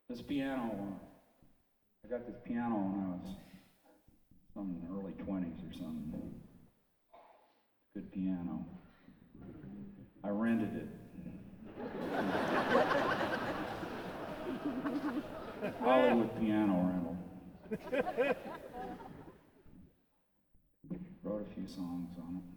This piano, I got this piano when I was in the early 20s or something. Good piano. I rented it. Hollywood Piano Rental. Wrote a few songs on it.